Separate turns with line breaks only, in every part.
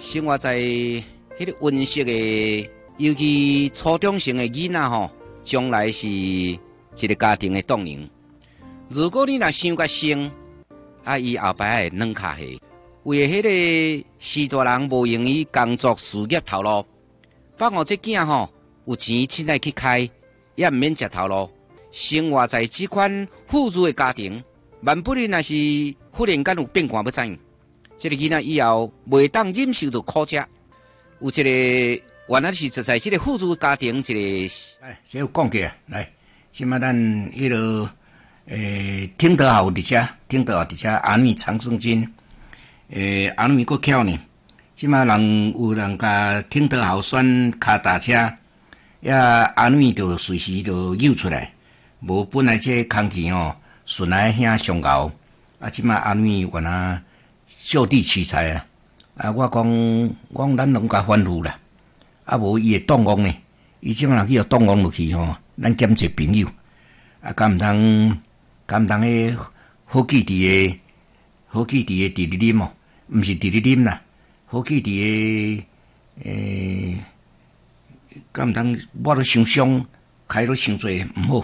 生活在迄个温室的，尤其初中生的囡仔吼，将来是一个家庭的动能。如果你若想甲生，伊后摆会软脚下，为了迄个士大人无用于工作事业头路，放互这囝吼有钱凊彩去开，也毋免食头路。生活在这款富裕的家庭，万不然若是忽然间有变卦要怎样？这个囡仔以后袂当忍受到苦吃。有一个原来是在这个富裕家庭，一个
来，先有讲起来。即马咱迄个听得好伫遮，听得好伫遮，阿女长生金，阿女够巧呢。即马有人甲听得好选卡踏车，阿女就随时就诱出来。无本来这空气顺来遐上高，即马阿女原来就地取材我讲咱拢甲反复啦，无伊会动工呢，伊即马去要动工落去咱兼做朋友，敢毋通迄好记伫诶直直啉毋是直直啉啦，好记伫诶敢毋通我都伤伤，开都伤济毋好，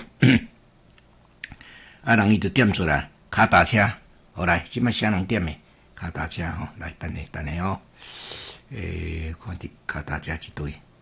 人伊就点出来卡踏车，好来，即摆啥人点诶？卡踏车来等下看伫卡踏车一堆。